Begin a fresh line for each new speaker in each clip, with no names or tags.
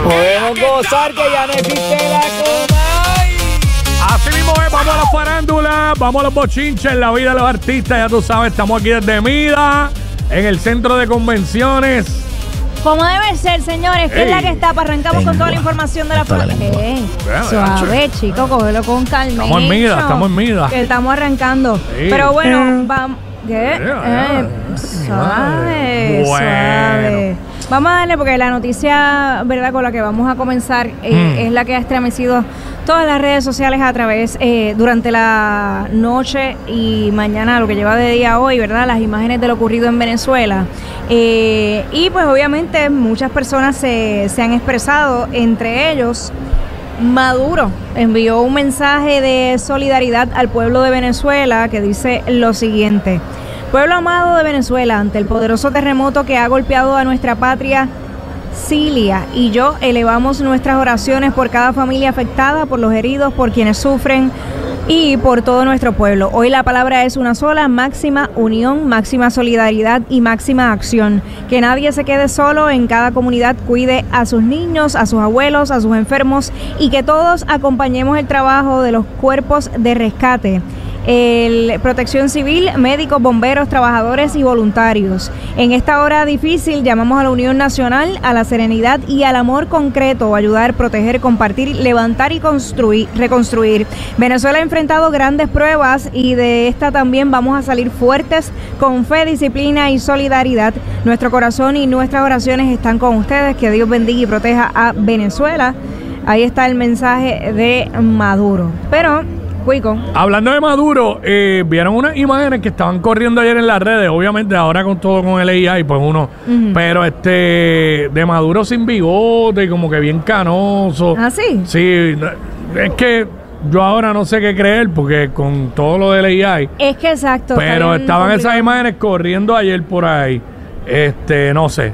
Podemos gozar que ya no existe la Comay.
Así mismo es, vamos a la farándula, vamos a los bochinches, la vida de los artistas, ya tú sabes, estamos aquí desde Mida, en el centro de convenciones.
Como debe ser, señores, que es la que está. Arrancamos con toda la información de la farándula. Suave, chico, cógelo con calma.
Estamos en Mida.
Que estamos arrancando. Sí. Pero bueno, vamos. ¿Qué? Suave. Vamos a darle porque la noticia, ¿verdad?, con la que vamos a comenzar es la que ha estremecido todas las redes sociales a través, durante la noche y mañana, lo que lleva de día hoy, ¿verdad?, las imágenes de lo ocurrido en Venezuela. Y pues obviamente muchas personas se han expresado, entre ellos Maduro envió un mensaje de solidaridad al pueblo de Venezuela que dice lo siguiente: pueblo amado de Venezuela, ante el poderoso terremoto que ha golpeado a nuestra patria, Cilia y yo elevamos nuestras oraciones por cada familia afectada, por los heridos, por quienes sufren y por todo nuestro pueblo. Hoy la palabra es una sola: máxima unión, máxima solidaridad y máxima acción. Que nadie se quede solo, en cada comunidad cuide a sus niños, a sus abuelos, a sus enfermos, y que todos acompañemos el trabajo de los cuerpos de rescate, protección civil, médicos, bomberos, trabajadores y voluntarios. En esta hora difícil llamamos a la unión nacional, a la serenidad y al amor concreto, ayudar, proteger, compartir, levantar y reconstruir. Venezuela ha enfrentado grandes pruebas y de esta también vamos a salir fuertes, con fe, disciplina y solidaridad. Nuestro corazón y nuestras oraciones están con ustedes. Que Dios bendiga y proteja a Venezuela. Ahí está el mensaje de Maduro. Pero Cuico,
hablando de Maduro, vieron unas imágenes que estaban corriendo ayer en las redes, obviamente ahora con todo con el AI, pues uno, pero de Maduro sin bigote y como que bien canoso.
¿Ah, sí?
Sí, es que yo ahora no sé qué creer porque con todo lo del AI.
Es que exacto.
Pero estaban esas imágenes corriendo ayer por ahí. No sé.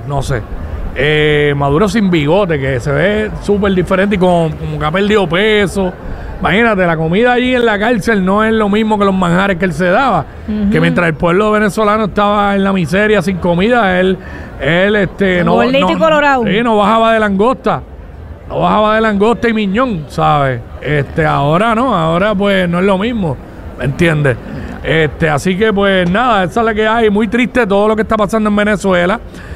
Maduro sin bigote, que se ve súper diferente y como que ha perdido peso. Imagínate, la comida allí en la cárcel no es lo mismo que los manjares que él se daba. Que mientras el pueblo venezolano estaba en la miseria sin comida, él no bajaba de langosta. No bajaba de langosta y miñón, ¿sabes? Ahora no, ahora pues no es lo mismo, ¿me entiendes? Así que pues nada, esa es la que hay. Muy triste todo lo que está pasando en Venezuela.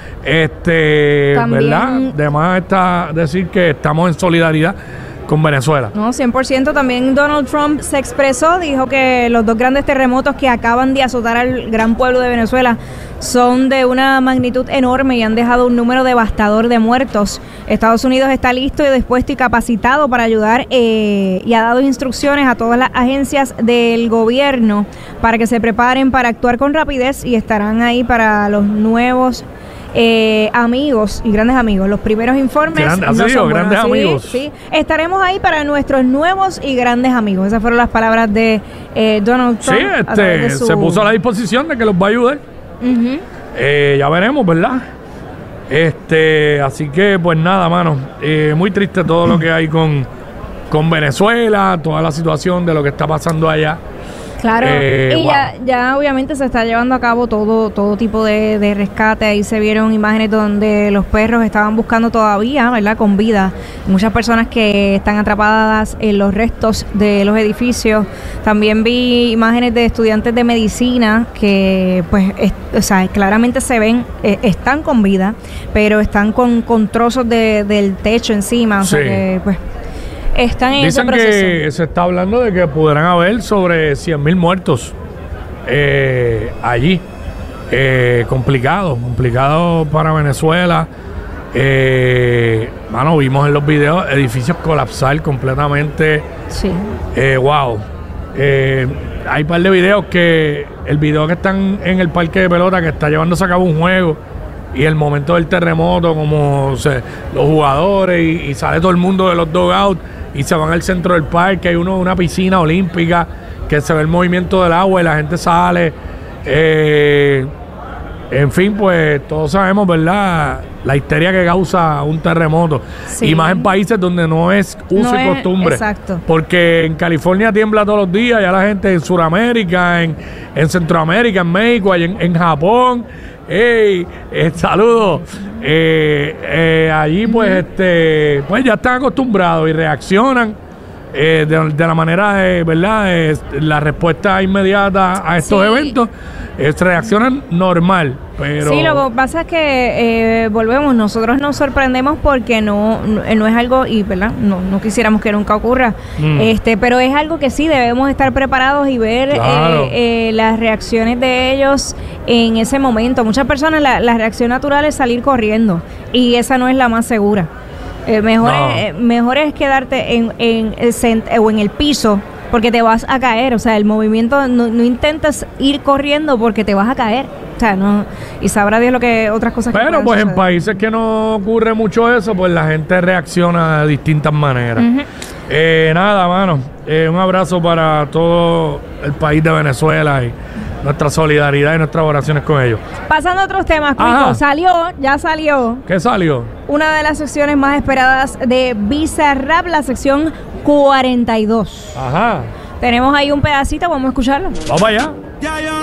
¿Verdad? Además está decir que estamos en solidaridad con Venezuela.
No, 100%. También Donald Trump se expresó, dijo que los dos grandes terremotos que acaban de azotar al gran pueblo de Venezuela son de una magnitud enorme y han dejado un número devastador de muertos. Estados Unidos está listo y dispuesto y capacitado para ayudar, y ha dado instrucciones a todas las agencias del gobierno para que se preparen para actuar con rapidez, y estarán ahí para los nuevos amigos y grandes amigos. Los primeros informes
grandes amigos.
Sí, estaremos ahí para nuestros nuevos y grandes amigos. Esas fueron las palabras de Donald Trump.
Sí, se puso a la disposición de que los va a ayudar. Ya veremos, ¿verdad? Así que pues nada, mano, muy triste todo lo que hay con Venezuela, toda la situación de lo que está pasando allá.
Claro, y ya obviamente se está llevando a cabo todo tipo de rescate. Ahí se vieron imágenes donde los perros estaban buscando todavía, ¿verdad?, con vida. Muchas personas que están atrapadas en los restos de los edificios. También vi imágenes de estudiantes de medicina que pues claramente se ven, están con vida, pero están con trozos del techo encima. O sea que pues están en ese proceso.
Dicen que se está hablando de que podrán haber sobre 100.000 muertos allí. Complicado para Venezuela. Vimos en los videos edificios colapsar completamente.
Sí.
Wow. Hay un par de videos el video que están en el parque de pelota que está llevándose a cabo un juego, y el momento del terremoto, como los jugadores y sale todo el mundo de los dugouts y se van al centro del parque. Hay una piscina olímpica que se ve el movimiento del agua y la gente sale. En fin, pues todos sabemos, ¿verdad?, la histeria que causa un terremoto. Sí. Y más en países donde no es uso y costumbre.
Exacto.
Porque en California tiembla todos los días, ya la gente en Sudamérica, en Centroamérica, en México, en Japón, ¡Ey! Saludos. Allí, pues, pues ya están acostumbrados y reaccionan de la manera de, ¿verdad? La respuesta inmediata a estos eventos. Reaccionan normal, pero... Sí,
lo que pasa es que, volvemos, nosotros nos sorprendemos porque no es algo, y ¿verdad? No quisiéramos que nunca ocurra, pero es algo que sí debemos estar preparados y ver claro. Las reacciones de ellos en ese momento. Muchas personas, la reacción natural es salir corriendo, y esa no es la más segura. Mejor es quedarte en el piso, porque te vas a caer. O sea, el movimiento, no intentes ir corriendo porque te vas a caer. O sea, no, y sabrá Dios lo que otras cosas que
pero pues
suceder.
En países que no ocurre mucho eso, pues la gente reacciona de distintas maneras. Nada, mano, un abrazo para todo el país de Venezuela y nuestra solidaridad y nuestras oraciones con ellos.
Pasando a otros temas, Cuico, ya salió.
¿Qué salió?
Una de las secciones más esperadas de Bizarrap, la sección 42.
Ajá.
Tenemos ahí un pedacito, vamos a escucharlo.
Vamos allá.